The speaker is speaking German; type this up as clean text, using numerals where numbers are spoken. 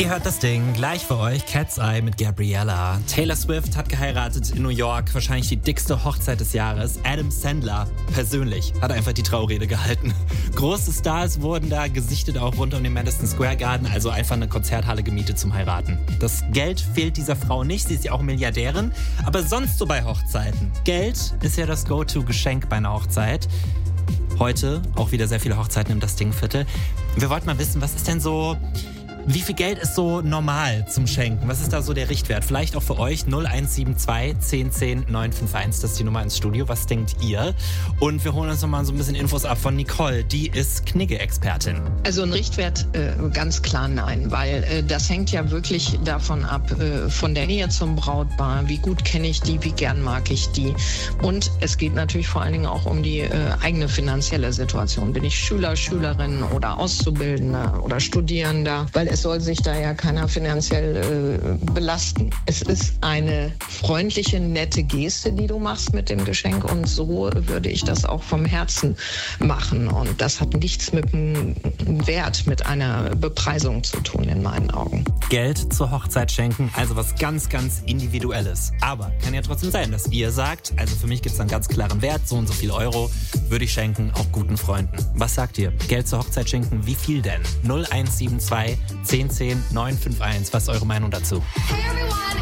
Ihr hört das Ding, gleich für euch Cat's Eye mit Gabriella. Taylor Swift hat geheiratet in New York, wahrscheinlich die dickste Hochzeit des Jahres. Adam Sandler persönlich hat einfach die Traurede gehalten. Große Stars wurden da gesichtet, auch rund um den Madison Square Garden, also einfach eine Konzerthalle gemietet zum Heiraten. Das Geld fehlt dieser Frau nicht, sie ist ja auch Milliardärin, aber sonst so bei Hochzeiten. Geld ist ja das Go-To-Geschenk bei einer Hochzeit. Heute auch wieder sehr viele Hochzeiten im Das Ding-Viertel. Wir wollten mal wissen, was ist denn so... Wie viel Geld ist so normal zum Schenken? Was ist da so der Richtwert? Vielleicht auch für euch 0172 10 10 951. Das ist die Nummer ins Studio. Was denkt ihr? Und wir holen uns nochmal so ein bisschen Infos ab von Nicole. Die ist Knigge-Expertin. Also ein Richtwert ganz klar nein, weil das hängt ja wirklich davon ab, von der Nähe zum Brautpaar. Wie gut kenne ich die? Wie gern mag ich die? Und es geht natürlich vor allen Dingen auch um die eigene finanzielle Situation. Bin ich Schüler, Schülerin oder Auszubildender oder Studierender? Weil es soll sich da ja keiner finanziell belasten. Es ist eine freundliche, nette Geste, die du machst mit dem Geschenk und so würde ich das auch vom Herzen machen. Und das hat nichts mit einem Wert, mit einer Bepreisung zu tun in meinen Augen. Geld zur Hochzeit schenken, also was ganz, ganz Individuelles. Aber kann ja trotzdem sein, dass ihr sagt, also für mich gibt es einen ganz klaren Wert, so und so viel Euro würde ich schenken, auch guten Freunden. Was sagt ihr? Geld zur Hochzeit schenken, wie viel denn? 0172 10 10 951. Was ist eure Meinung dazu? Hey everyone,